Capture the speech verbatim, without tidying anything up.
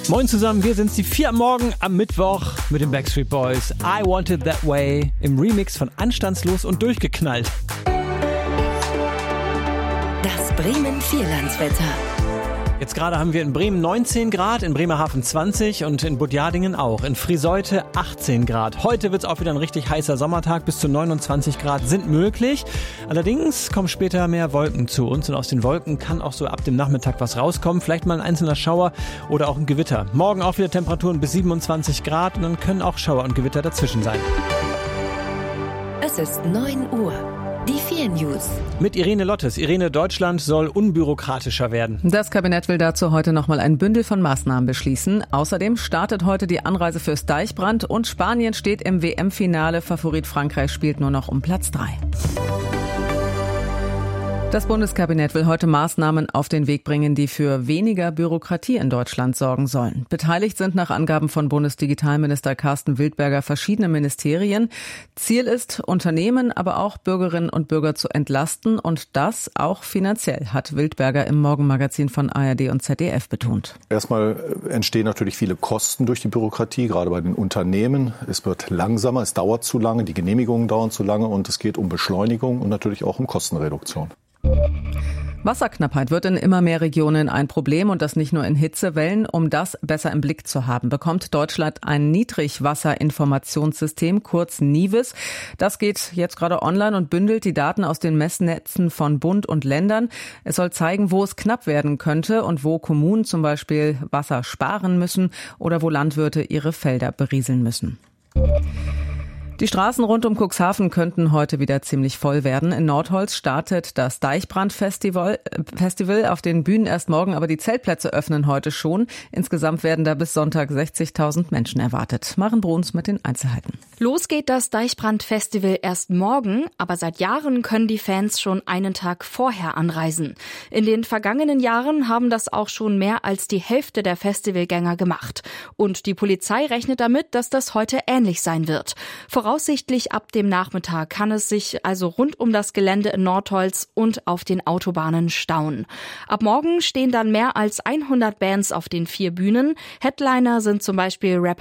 Moin zusammen, wir sind's, die vier am Morgen am Mittwoch mit den Backstreet Boys. I Want It That Way im Remix von Anstandslos und Durchgeknallt. Das Bremen-Vierlandswetter. Jetzt gerade haben wir in Bremen neunzehn Grad, in Bremerhaven zwanzig und in Budjadingen auch. In Friseute achtzehn Grad. Heute wird's auch wieder ein richtig heißer Sommertag. Bis zu neunundzwanzig Grad sind möglich. Allerdings kommen später mehr Wolken zu uns und aus den Wolken kann auch so ab dem Nachmittag was rauskommen. Vielleicht mal ein einzelner Schauer oder auch ein Gewitter. Morgen auch wieder Temperaturen bis siebenundzwanzig Grad und dann können auch Schauer und Gewitter dazwischen sein. Es ist neun Uhr. Die vier News. Mit Irene Lottes. Irene, Deutschland soll unbürokratischer werden. Das Kabinett will dazu heute nochmal ein Bündel von Maßnahmen beschließen. Außerdem startet heute die Anreise fürs Deichbrand und Spanien steht im W M-Finale. Favorit Frankreich spielt nur noch um Platz drei. Das Bundeskabinett will heute Maßnahmen auf den Weg bringen, die für weniger Bürokratie in Deutschland sorgen sollen. Beteiligt sind nach Angaben von Bundesdigitalminister Carsten Wildberger verschiedene Ministerien. Ziel ist, Unternehmen, aber auch Bürgerinnen und Bürger zu entlasten und das auch finanziell, hat Wildberger im Morgenmagazin von A R D und Z D F betont. Erstmal entstehen natürlich viele Kosten durch die Bürokratie, gerade bei den Unternehmen. Es wird langsamer, es dauert zu lange, die Genehmigungen dauern zu lange und es geht um Beschleunigung und natürlich auch um Kostenreduktion. Wasserknappheit wird in immer mehr Regionen ein Problem und das nicht nur in Hitzewellen. Um das besser im Blick zu haben, bekommt Deutschland ein Niedrigwasserinformationssystem, kurz NIWIS. Das geht jetzt gerade online und bündelt die Daten aus den Messnetzen von Bund und Ländern. Es soll zeigen, wo es knapp werden könnte und wo Kommunen zum Beispiel Wasser sparen müssen oder wo Landwirte ihre Felder berieseln müssen. Die Straßen rund um Cuxhaven könnten heute wieder ziemlich voll werden. In Nordholz startet das Deichbrand-Festival, Festival, auf den Bühnen erst morgen, aber die Zeltplätze öffnen heute schon. Insgesamt werden da bis Sonntag sechzigtausend Menschen erwartet. Maren Bruns mit den Einzelheiten. Los geht das Deichbrand-Festival erst morgen, aber seit Jahren können die Fans schon einen Tag vorher anreisen. In den vergangenen Jahren haben das auch schon mehr als die Hälfte der Festivalgänger gemacht. Und die Polizei rechnet damit, dass das heute ähnlich sein wird. Voraussichtlich ab dem Nachmittag kann es sich also rund um das Gelände in Nordholz und auf den Autobahnen stauen. Ab morgen stehen dann mehr als hundert Bands auf den vier Bühnen. Headliner sind zum Beispiel Rapper